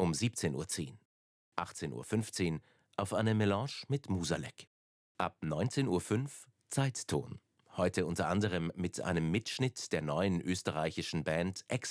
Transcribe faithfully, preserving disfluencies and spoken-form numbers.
um siebzehn Uhr ziehen. achtzehn Uhr fünfzehn auf eine Melange mit Musalek. Ab neunzehn Uhr fünf Zeitton. Heute unter anderem mit einem Mitschnitt der neuen österreichischen Band Exit.